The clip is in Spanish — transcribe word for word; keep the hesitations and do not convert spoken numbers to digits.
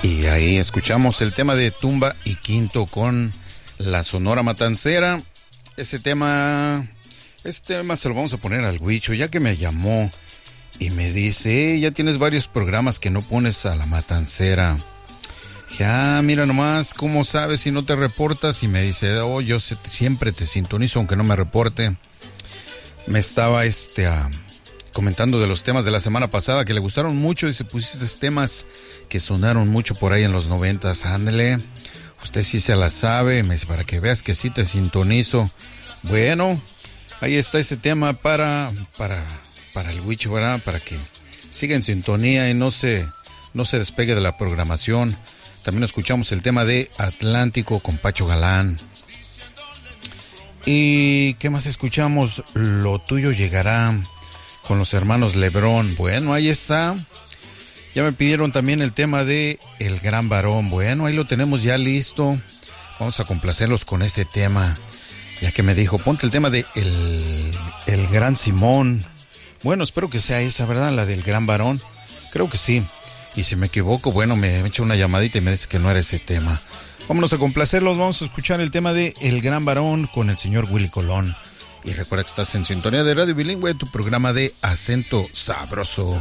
Y ahí escuchamos el tema de Tumba y Quinto con la Sonora Matancera. Ese tema, este tema se lo vamos a poner al Huicho, ya que me llamó y me dice, eh, ya tienes varios programas que no pones a la Matancera. Ya, ah, mira nomás, ¿cómo sabes si no te reportas? Y me dice, oh, yo se, siempre te sintonizo aunque no me reporte. Me estaba este uh, comentando de los temas de la semana pasada que le gustaron mucho y se pusiste temas que sonaron mucho por ahí en los noventas. Ándale, usted sí se la sabe, me dice, para que veas que sí te sintonizo. Bueno, ahí está ese tema para, para, para el Huicho, ¿verdad? Para que siga en sintonía y no se, no se despegue de la programación. También escuchamos el tema de Atlántico con Pacho Galán. ¿Y qué más escuchamos? Lo tuyo llegará con los hermanos Lebrón. Bueno, ahí está. Ya me pidieron también el tema de El Gran Varón. Bueno, ahí lo tenemos ya listo. Vamos a complacerlos con ese tema. Ya que me dijo, ponte el tema de El, el Gran Simón. Bueno, espero que sea esa, ¿verdad? La del Gran Varón. Creo que sí. Y si me equivoco, bueno, me echa una llamadita y me dice que no era ese tema. Vámonos a complacerlos, vamos a escuchar el tema de El Gran Varón con el señor Willy Colón. Y recuerda que estás en sintonía de Radio Bilingüe, tu programa de acento sabroso.